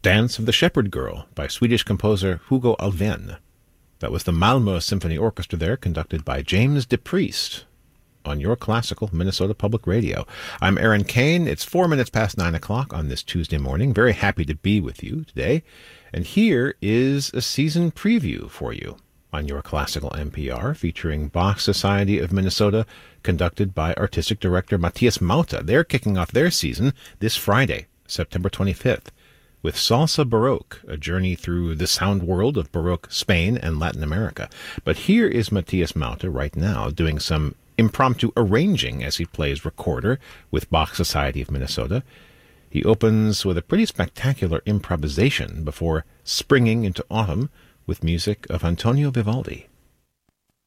Dance of the Shepherd Girl by Swedish composer Hugo Alfvén. That was the Malmö Symphony Orchestra there, conducted by James DePriest, on your classical Minnesota Public Radio. I'm Aaron Kane. It's 4 minutes past 9 o'clock on this Tuesday morning. Very happy to be with you today. And here is a season preview for you on your classical NPR, featuring Bach Society of Minnesota, conducted by artistic director Matthias Mauta. They're kicking off their season this Friday, September 25th, with Salsa Baroque, a journey through the sound world of Baroque Spain and Latin America. But here is Matthias Mauta right now doing some impromptu arranging as he plays recorder with Bach Society of Minnesota. He opens with a pretty spectacular improvisation before springing into autumn with music of Antonio Vivaldi.